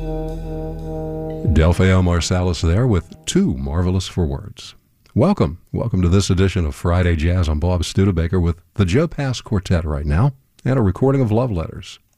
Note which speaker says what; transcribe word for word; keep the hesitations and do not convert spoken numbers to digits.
Speaker 1: Delfeo Marsalis there with Too Marvelous for Words. Welcome. Welcome to this edition of Friday Jazz. I'm Bob Studebaker with the Joe Pass Quartet right now and a recording of Love Letters.